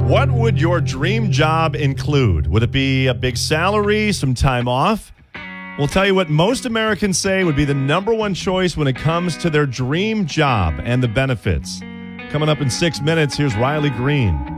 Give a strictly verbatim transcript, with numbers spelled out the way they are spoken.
What would your dream job include? Would it be a big salary, some time off? We'll tell you what most Americans say would be the number one choice when it comes to their dream job and the benefits. Coming up in six minutes, here's Riley Green.